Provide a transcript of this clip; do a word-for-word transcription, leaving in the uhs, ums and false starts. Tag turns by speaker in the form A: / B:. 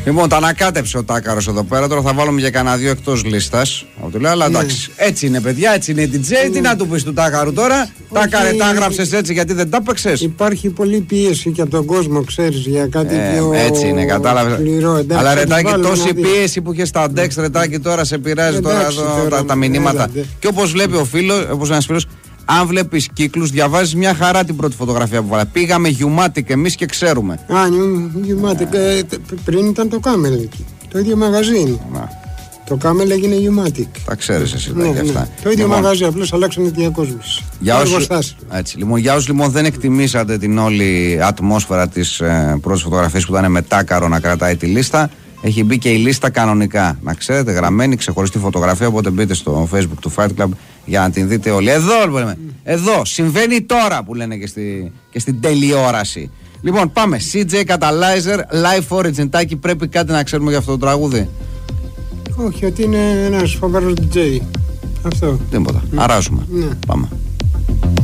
A: Λοιπόν, τα ανακάτεψε ο Τάκαρος εδώ πέρα. Τώρα θα βάλουμε για κανένα δύο εκτός λίστας. Αλλά εντάξει, ναι. Έτσι είναι, παιδιά, έτσι είναι η ντι τζέι. Ναι. Τι να του πεις του Τάκαρου τώρα? Τάκαρε, τα έγραψες έτσι γιατί δεν τα έπαιξες.
B: Υπάρχει πολλή πίεση και από τον κόσμο, ξέρεις, για κάτι ε, πιο.
A: Έτσι είναι, κατάλαβες. Αλλά ρετάκι, τόση πίεση που είχε στα Dex, ρετάκι τώρα σε πειράζει τώρα, τώρα, τώρα τα, τα μηνύματα. Έλατε. Και όπως βλέπει ο φίλος, όπως ένας φίλος. Αν βλέπεις κύκλους, διαβάζεις μια χαρά την πρώτη φωτογραφία που βάλα. Πήγαμε Γιουμάτικ εμείς και ξέρουμε.
B: Α, Γιουμάτικ. Ε, πριν ήταν το Κάμελ εκεί. Το ίδιο μαγαζί είναι. Να. Το Κάμελ έγινε Γιουμάτικ.
A: Τα ξέρεις εσύ ναι, ναι. Αυτά.
B: Το ίδιο λοιπόν, μαγαζί, απλώς αλλάξανε διακόσμηση.
A: Για όσους, έτσι, λοιπόν, για όσους λοιπόν δεν εκτιμήσατε την όλη ατμόσφαιρα της ε, πρώτης φωτογραφίας που ήταν με Τάκαρο να κρατάει τη λίστα, έχει μπει και η λίστα κανονικά. Να ξέρετε, γραμμένη, ξεχωριστή φωτογραφία. Οπότε μπείτε στο Facebook του Fight Club για να την δείτε όλοι. Εδώ, λέμε. Εδώ, συμβαίνει τώρα που λένε και, στη, και στην τελειόραση. Λοιπόν, πάμε. σι τζέι Catalyzer, Live Origin. Τάκη, πρέπει κάτι να ξέρουμε για αυτό το τραγούδι.
B: Όχι, ότι είναι ένας φοβερός ντι τζέι. Αυτό.
A: Τίποτα. Mm. Αράζουμε.
B: Ναι.
A: Πάμε.